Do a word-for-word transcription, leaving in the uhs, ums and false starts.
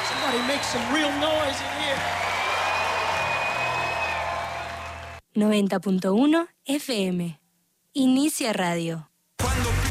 Somebody make some real noise in here. noventa punto uno F M. Inicia Radio. Cuando